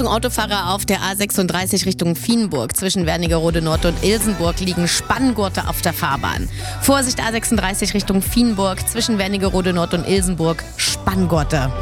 Achtung Autofahrer auf der A36 Richtung Vienburg. Zwischen Wernigerode Nord und Ilsenburg liegen Spanngurte auf der Fahrbahn. Vorsicht A36 Richtung Vienburg. Zwischen Wernigerode Nord und Ilsenburg Spanngurte.